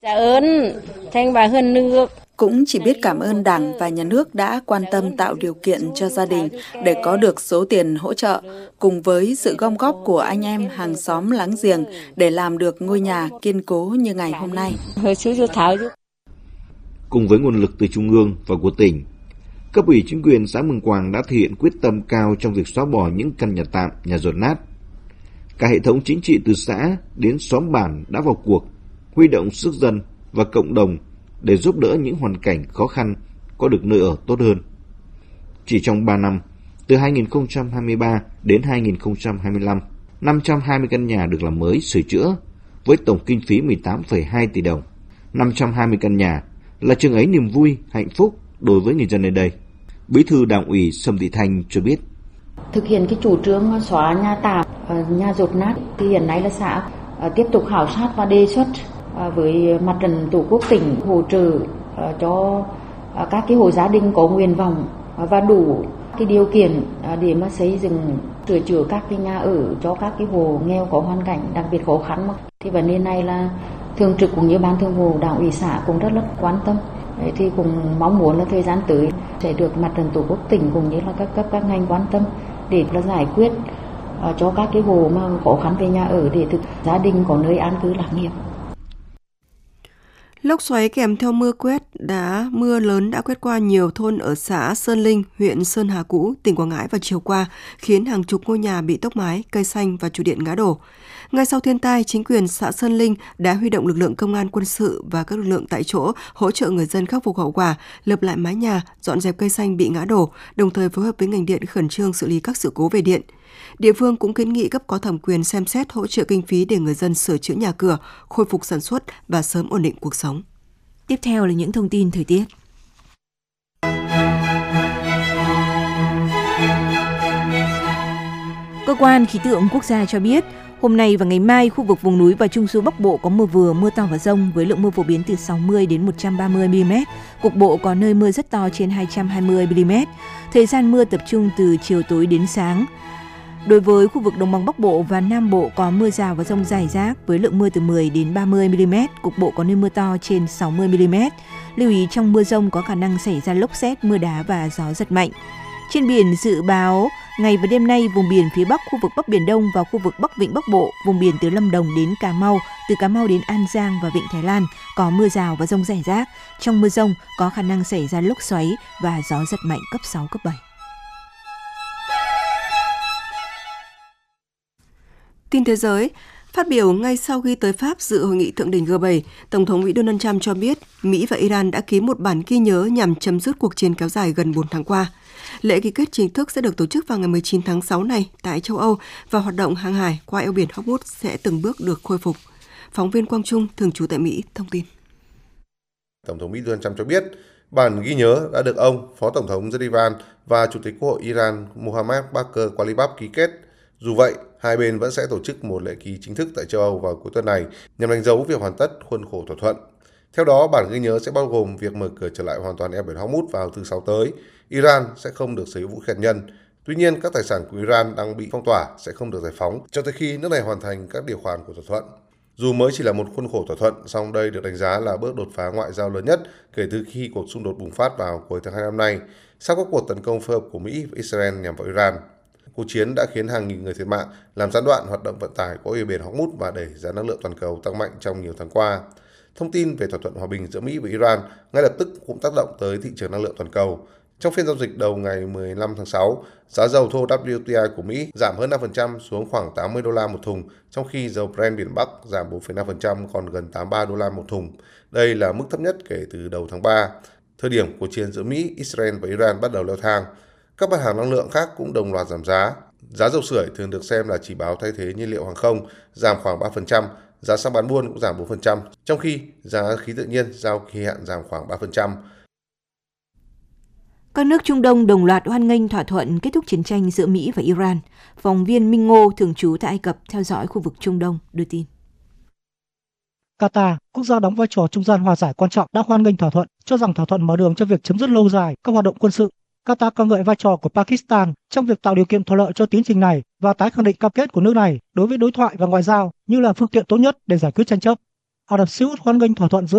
Tạ ơn, thanh bà hơn nước. Cũng chỉ biết cảm ơn Đảng và Nhà nước đã quan tâm tạo điều kiện cho gia đình để có được số tiền hỗ trợ, cùng với sự gom góp của anh em hàng xóm láng giềng để làm được ngôi nhà kiên cố như ngày hôm nay. Cùng với nguồn lực từ Trung ương và của tỉnh, cấp ủy chính quyền xã Mường Quàng đã thể hiện quyết tâm cao trong việc xóa bỏ những căn nhà tạm, nhà dột nát. Cả hệ thống chính trị từ xã đến xóm bản đã vào cuộc, huy động sức dân và cộng đồng để giúp đỡ những hoàn cảnh khó khăn có được nơi ở tốt hơn. Chỉ trong 3 năm, từ 2023 đến 2025, 520 căn nhà được làm mới sửa chữa với tổng kinh phí 18,2 tỷ đồng. 520 căn nhà là chừng ấy niềm vui, hạnh phúc đối với người dân nơi đây. Bí thư Đảng ủy Sầm Thị Thanh cho biết. Thực hiện cái chủ trương xóa nhà tạm, nhà dột nát thì hiện nay là xã tiếp tục khảo sát và đề xuất với Mặt trận Tổ quốc tỉnh hỗ trợ cho các cái hộ gia đình có nguyện vọng và đủ cái điều kiện để mà xây dựng sửa chữa các cái nhà ở cho các cái hộ nghèo có hoàn cảnh đặc biệt khó khăn. Thì vấn đề này là thường trực cũng như ban thường vụ Đảng ủy xã cũng rất là quan tâm. Thì cũng mong muốn là thời gian tới sẽ được Mặt trận Tổ quốc tỉnh cũng như là các cấp các ngành quan tâm để là giải quyết cho các cái hộ mà khó khăn về nhà ở để gia đình có nơi an cư lạc nghiệp. Lốc xoáy kèm theo mưa lớn đã quét qua nhiều thôn ở xã Sơn Linh, huyện Sơn Hà Cũ, tỉnh Quảng Ngãi vào chiều qua, khiến hàng chục ngôi nhà bị tốc mái, cây xanh và trụ điện ngã đổ. Ngay sau thiên tai, chính quyền xã Sơn Linh đã huy động lực lượng công an quân sự và các lực lượng tại chỗ hỗ trợ người dân khắc phục hậu quả, lập lại mái nhà, dọn dẹp cây xanh bị ngã đổ, đồng thời phối hợp với ngành điện khẩn trương xử lý các sự cố về điện. Địa phương cũng kiến nghị cấp có thẩm quyền xem xét hỗ trợ kinh phí để người dân sửa chữa nhà cửa, khôi phục sản xuất và sớm ổn định cuộc sống. Tiếp theo là những thông tin thời tiết. Cơ quan khí tượng quốc gia cho biết, hôm nay và ngày mai, khu vực vùng núi và trung du Bắc Bộ có mưa vừa, mưa to và dông với lượng mưa phổ biến từ 60 đến 130 mm, cục bộ có nơi mưa rất to trên 220 mm. Thời gian mưa tập trung từ chiều tối đến sáng. Đối với khu vực Đồng bằng Bắc Bộ và Nam Bộ có mưa rào và dông rải rác với lượng mưa từ 10 đến 30 mm, cục bộ có nơi mưa to trên 60 mm. Lưu ý trong mưa dông có khả năng xảy ra lốc sét, mưa đá và gió giật mạnh. Trên biển dự báo ngày và đêm nay, vùng biển phía Bắc, khu vực Bắc Biển Đông và khu vực Bắc Vịnh Bắc Bộ, vùng biển từ Lâm Đồng đến Cà Mau, từ Cà Mau đến An Giang và Vịnh Thái Lan có mưa rào và dông rải rác. Trong mưa dông có khả năng xảy ra lốc xoáy và gió giật mạnh cấp 6, cấp 7. Tin thế giới, phát biểu ngay sau khi tới Pháp dự hội nghị thượng đỉnh G7, Tổng thống Mỹ Donald Trump cho biết Mỹ và Iran đã ký một bản ghi nhớ nhằm chấm dứt cuộc chiến kéo dài gần 4 tháng qua. Lễ ký kết chính thức sẽ được tổ chức vào ngày 19 tháng 6 này tại châu Âu và hoạt động hàng hải qua eo biển Hormuz sẽ từng bước được khôi phục. Phóng viên Quang Trung, thường trú tại Mỹ, thông tin. Tổng thống Mỹ Donald Trump cho biết bản ghi nhớ đã được ông, Phó Tổng thống Iran và Chủ tịch Quốc hội Iran Mohammad Bagher Ghalibaf ký kết. Dù vậy, hai bên vẫn sẽ tổ chức một lễ ký chính thức tại châu Âu vào cuối tuần này nhằm đánh dấu việc hoàn tất khuôn khổ thỏa thuận. Theo đó, bản ghi nhớ sẽ bao gồm việc mở cửa trở lại hoàn toàn eo biển Hormuz vào thứ Sáu tới. Iran sẽ không được sở hữu vũ khí hạt nhân. Tuy nhiên, các tài sản của Iran đang bị phong tỏa sẽ không được giải phóng cho tới khi nước này hoàn thành các điều khoản của thỏa thuận. Dù mới chỉ là một khuôn khổ thỏa thuận, song đây được đánh giá là bước đột phá ngoại giao lớn nhất kể từ khi cuộc xung đột bùng phát vào cuối tháng 2 năm nay, sau các cuộc tấn công phối hợp của Mỹ và Israel nhằm vào Iran. Cuộc chiến đã khiến hàng nghìn người thiệt mạng, làm gián đoạn hoạt động vận tải qua eo biển Hormuz và đẩy giá năng lượng toàn cầu tăng mạnh trong nhiều tháng qua. Thông tin về thỏa thuận hòa bình giữa Mỹ và Iran ngay lập tức cũng tác động tới thị trường năng lượng toàn cầu. Trong phiên giao dịch đầu ngày 15 tháng 6, giá dầu thô WTI của Mỹ giảm hơn 5% xuống khoảng 80 đô la một thùng, trong khi dầu Brent biển Bắc giảm 4,5% còn gần 83 đô la một thùng. Đây là mức thấp nhất kể từ đầu tháng 3. Thời điểm cuộc chiến giữa Mỹ, Israel và Iran bắt đầu leo thang. Các mặt hàng năng lượng khác cũng đồng loạt giảm giá. Giá dầu sưởi thường được xem là chỉ báo thay thế nhiên liệu hàng không, giảm khoảng 3%, giá xăng bán buôn cũng giảm 4%, trong khi giá khí tự nhiên giao kỳ hạn giảm khoảng 3%. Các nước Trung Đông đồng loạt hoan nghênh thỏa thuận kết thúc chiến tranh giữa Mỹ và Iran. Phóng viên Minh Ngô, thường trú tại Ai Cập, theo dõi khu vực Trung Đông, đưa tin. Qatar, quốc gia đóng vai trò trung gian hòa giải quan trọng, đã hoan nghênh thỏa thuận, cho rằng thỏa thuận mở đường cho việc chấm dứt lâu dài các hoạt động quân sự. Qatar ca ngợi vai trò của Pakistan trong việc tạo điều kiện thuận lợi cho tiến trình này và tái khẳng định cam kết của nước này đối với đối thoại và ngoại giao như là phương tiện tốt nhất để giải quyết tranh chấp. Ả Rập Xê Út hoan nghênh thỏa thuận giữa